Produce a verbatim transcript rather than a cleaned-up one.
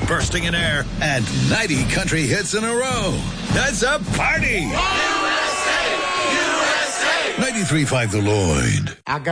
bursting in air, and ninety country hits in a row. That's a party! U S A! U S A! ninety-three point five The Lloyd. I got